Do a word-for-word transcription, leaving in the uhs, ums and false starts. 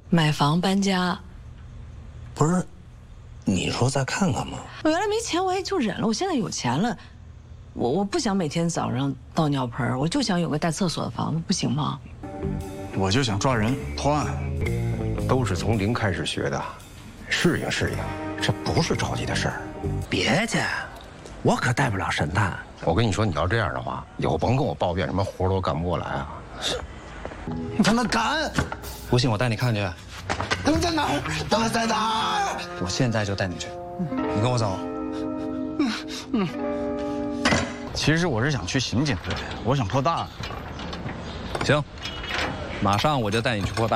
买房搬家。 不是，你说再看看吗？ 我原来没钱，我也就忍了。我现在有钱了，我我不想每天早上倒尿盆，我就想有个带厕所的房子，不行吗？ 我就想抓人破案， 都是从零开始学的，适应适应，这不是着急的事儿。 别介，我可带不了神探。 我跟你说，你要这样的话，以后甭跟我抱怨什么活都干不过来啊。 你他妈敢！ 不信我带你看去。 他们在哪儿？他们在哪儿？ 我现在就带你去。你跟我走。 嗯嗯。其实我是想去刑警队，我想破大案。 行，马上我就带你去破大案。